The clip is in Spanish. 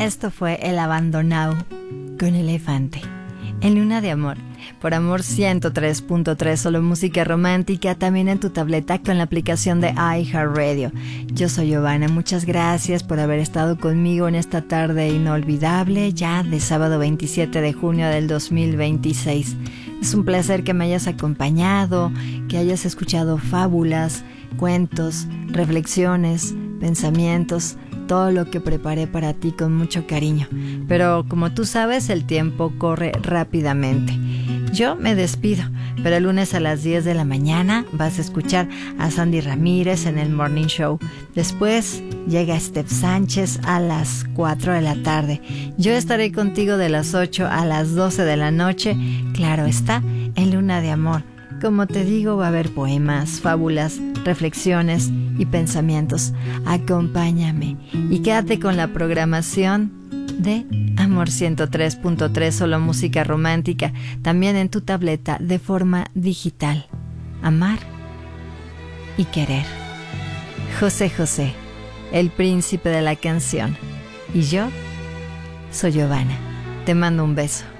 Esto fue El Abandonado con Elefante. En Luna de Amor, por Amor 103.3, solo música romántica, también en tu tableta con la aplicación de iHeartRadio. Yo soy Giovanna, muchas gracias por haber estado conmigo en esta tarde inolvidable, ya de sábado 27 de junio del 2026. Es un placer que me hayas acompañado, que hayas escuchado fábulas, cuentos, reflexiones, pensamientos, todo lo que preparé para ti con mucho cariño. Pero como tú sabes, el tiempo corre rápidamente. Yo me despido, pero el lunes a las 10 de la mañana vas a escuchar a Sandy Ramírez en el Morning Show. Después llega Steph Sánchez a las 4 de la tarde. Yo estaré contigo de las 8 a las 12 de la noche. Claro está, en Luna de Amor. Como te digo, va a haber poemas, fábulas, reflexiones y pensamientos. Acompáñame y quédate con la programación de Amor 103.3, solo música romántica, también en tu tableta de forma digital. Amar y querer. José José, el príncipe de la canción. Y yo soy Giovanna. Te mando un beso.